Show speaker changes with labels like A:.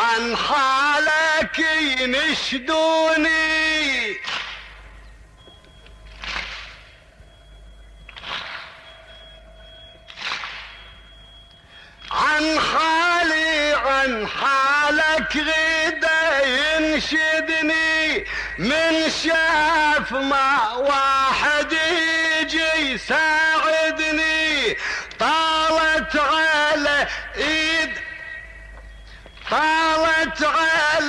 A: عن حالك ينشدوني، عن حالك غدا ينشدني، من شاف ما واحد يجي يساعدني، طالت على